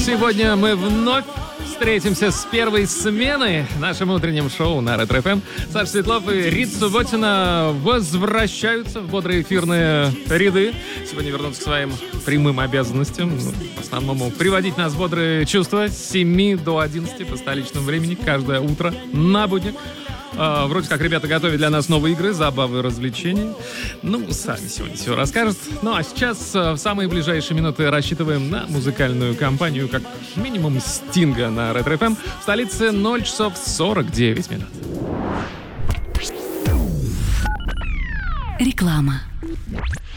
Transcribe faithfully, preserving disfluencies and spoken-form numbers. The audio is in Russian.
Сегодня мы вновь встретимся с первой смены в нашем утреннем шоу на Ретро эф эм. Саша Светлов и Рита Субботина возвращаются в бодрые эфирные ряды. Сегодня вернутся к своим прямым обязанностям. Ну, в основном приводить нас в бодрые чувства с семи до одиннадцати по столичному времени каждое утро на будник. Uh, вроде как ребята готовят для нас новые игры, забавы, развлечения. Ну, сами сегодня все расскажут. Ну, а сейчас uh, в самые ближайшие минуты рассчитываем на музыкальную компанию, как минимум Стинга на Ретро эф эм. В столице ноль часов сорок девять минут. Реклама.